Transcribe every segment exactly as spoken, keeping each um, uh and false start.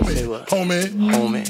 Homie. Homie.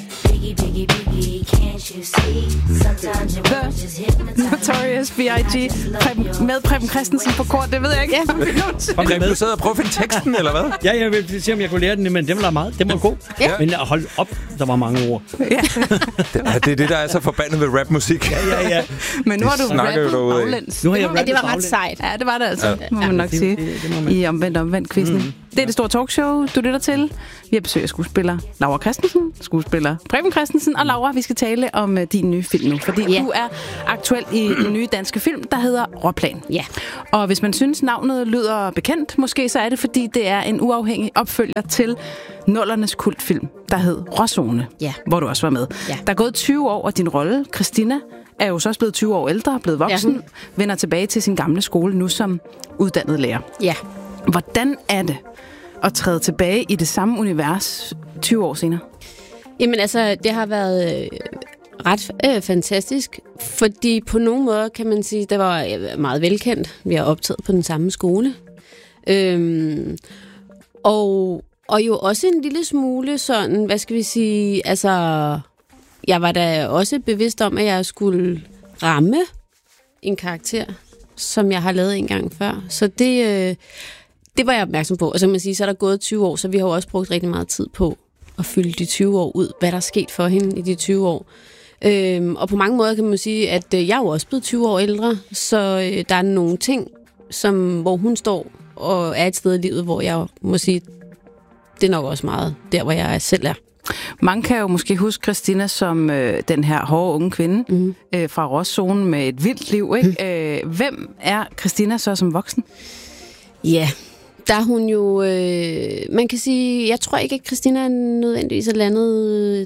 The Notorious B I G Preben, med Preben Christensen på kort, det ved jeg ikke. Ja. Preben, du sad og prøvede at finde teksten, eller hvad? Ja, jeg vil se, om jeg kunne lære den, men den var meget. Den var god. Ja. Men hold op, der var mange ord. Ja. det, det er det, der er så forbandet ved rapmusik. Ja, ja, ja. Men nu har du rappet baglæns. Nu har jeg ja, det var ret sejt. Ja, det var det altså, ja. må man ja, nok det, sige. det, det man... I omvendt omvendt quizzen. Mm. Det er det store talkshow, du lytter til. Vi har besøg af skuespiller Laura Christensen, skuespiller Preben Christensen, og Laura, vi skal tale om uh, din nye film nu, fordi yeah. du er aktuel i den nye danske film, der hedder Råplan. Ja. Yeah. Og hvis man synes, navnet lyder bekendt, måske så er det, fordi det er en uafhængig opfølger til nullernes kultfilm, der hed Råzone, yeah. hvor du også var med. Yeah. Der er gået tyve år, og din rolle, Christina, er jo så også blevet tyve år ældre, blevet voksen, ja. vender tilbage til sin gamle skole nu som uddannet lærer. Ja. Hvordan er det at træde tilbage i det samme univers tyve år senere? Jamen altså, det har været øh, ret øh, fantastisk, fordi på nogle måder kan man sige, det var øh, meget velkendt. Vi har optaget på den samme skole. Øhm, og, og jo også en lille smule sådan, hvad skal vi sige, altså, jeg var da også bevidst om, at jeg skulle ramme en karakter, som jeg har lavet en gang før. Så det, øh, det var jeg opmærksom på. Og så kan man sige, så er der gået tyve år, så vi har jo også brugt rigtig meget tid på at fylde de tyve år ud, hvad der er sket for hende i de tyve år. Øhm, og på mange måder kan man sige, at øh, jeg er jo også blevet tyve år ældre, så øh, der er nogle ting, som, hvor hun står og er et sted i livet, hvor jeg må sige, det er nok også meget der, hvor jeg selv er. Mange kan jo måske huske Christina som øh, den her hårde unge kvinde mm. øh, fra Råzone med et vildt liv, ikke? Mm. Øh, hvem er Christina så som voksen? Ja, der er hun jo... Øh, man kan sige, jeg tror ikke, at Christina er nødvendigvis er landet øh,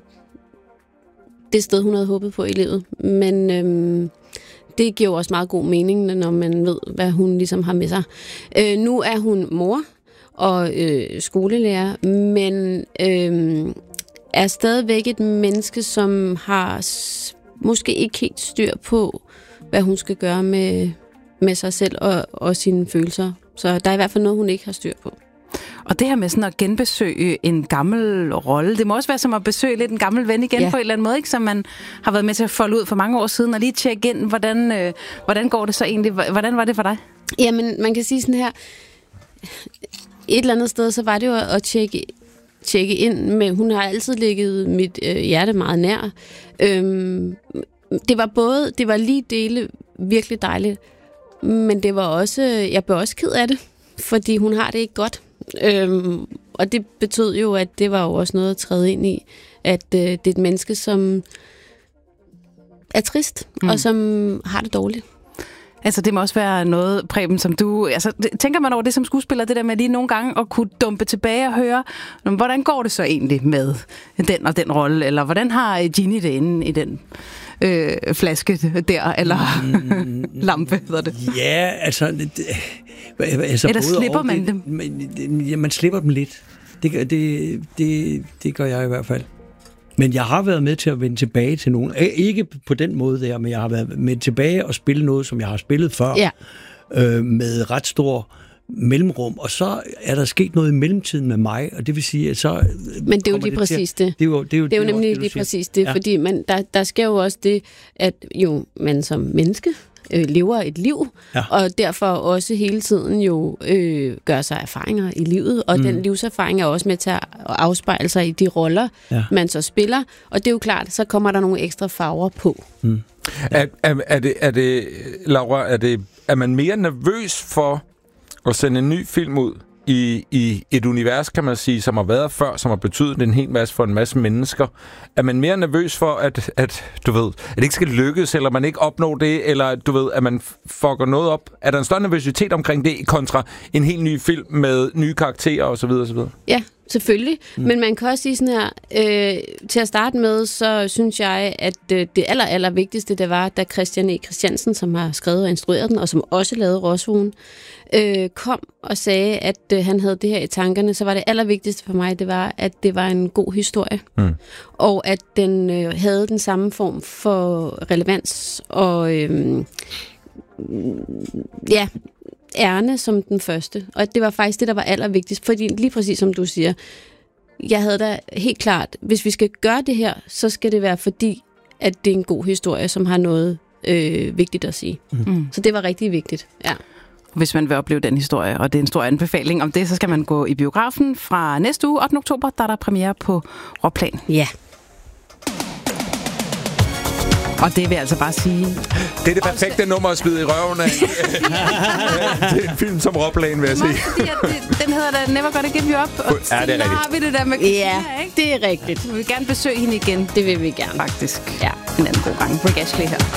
det sted, hun havde håbet på i livet. Men øh, det giver jo også meget god mening, når man ved, hvad hun ligesom har med sig. Øh, nu er hun mor og øh, skolelærer, men... Øh, er stadigvæk et menneske, som har s- måske ikke helt styr på, hvad hun skal gøre med, med sig selv og, og sine følelser. Så der er i hvert fald noget, hun ikke har styr på. Og det her med sådan at genbesøge en gammel rolle, det må også være som at besøge lidt en gammel ven igen ja. på en eller anden måde, ikke? Som man har været med til at folde ud for mange år siden, og lige tjekke ind, hvordan, øh, hvordan går det så egentlig? Hvordan var det for dig? Jamen, man kan sige sådan her, et eller andet sted, så var det jo at tjekke tjekke ind med, hun har altid ligget mit øh, hjerte meget nær. Øhm, det var både, det var lige dele virkelig dejligt, men det var også, jeg blev også ked af det, fordi hun har det ikke godt. Øhm, og det betød jo, at det var jo også noget at træde ind i, at øh, det er et menneske, som er trist, mm. og som har det dårligt. Altså, det må også være noget, Preben, som du... Altså, tænker man over det som skuespiller, det der med lige nogle gange at kunne dumpe tilbage og høre, hvordan går det så egentlig med den og den rolle? Eller hvordan har Ginny det inde i den øh, flaske der? Eller mm, lampe, hedder det? Ja, altså... Det, altså eller slipper man det, dem? Man, ja, man slipper dem lidt. Det, det, det, det gør jeg i hvert fald. Men jeg har været med til at vende tilbage til nogen. Ikke på den måde der, men jeg har været med tilbage og spille noget, som jeg har spillet før. Ja. Øh, med ret stor mellemrum. Og så er der sket noget i mellemtiden med mig, og det vil sige, at så... Men det er jo lige præcis det. Det er jo, det er jo, det er jo nemlig lige præcis det, ja. Fordi man, der, der sker jo også det, at jo, man som menneske øh, lever et liv, ja. Og derfor også hele tiden jo øh, gør sig erfaringer i livet, og mm. den livserfaring er også med til at afspejle sig i de roller, ja. Man så spiller, og det er jo klart, så kommer der nogle ekstra farver på. Mm. Ja. Er, er, er, det, er det, Laura, er, det, er man mere nervøs for at sende en ny film ud i, i et univers, kan man sige, som har været før, som har betydet en hel masse for en masse mennesker? Er man mere nervøs for, at, at du ved, at det ikke skal lykkes, eller man ikke opnår det, eller du ved, at man fucker noget op? Er der en større nervøsitet omkring det kontra en helt ny film med nye karakterer osv. osv.? Ja, selvfølgelig. Mm. Men man kan også sige sådan her, øh, til at starte med, så synes jeg, at øh, det aller, aller vigtigste, det var, da Christian E. Christiansen, som har skrevet og instrueret den, og som også lavede Råzone, øh, kom og sagde, at øh, han havde det her i tankerne, så var det allervigtigste for mig, det var, at det var en god historie. Mm. Og at den øh, havde den samme form for relevans og øh, ja, ærne som den første. Og det var faktisk det, der var allervigtigst. Fordi lige præcis som du siger, jeg havde da helt klart, hvis vi skal gøre det her, så skal det være fordi, at det er en god historie, som har noget øh, vigtigt at sige. Mm. Så det var rigtig vigtigt, ja. Hvis man vil opleve den historie, og det er en stor anbefaling om det, så skal man gå i biografen fra næste uge, ottende oktober, der er der premiere på Råplan. Ja. Og det vil altså bare sige... Det er det perfekte nummer at smide i røven af. Det er en film som Råplan, vil jeg sige. Den hedder da Never Gonna Give You Up. Og ja, det er rigtigt. har vi det der med Ja, ikke? det er rigtigt. Vi vil gerne besøge hende igen. Det vil vi gerne. Faktisk. Ja. En anden god gang. Rick Astley her.